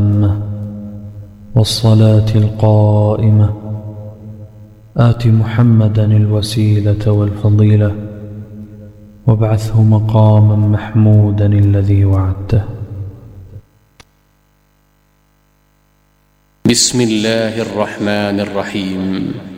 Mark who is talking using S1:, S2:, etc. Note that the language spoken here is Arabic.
S1: التامة والصلاة القائمة آت محمدا الوسيلة والفضيلة وابعثه مقاما محمودا الذي وعدته.
S2: بسم الله الرحمن الرحيم.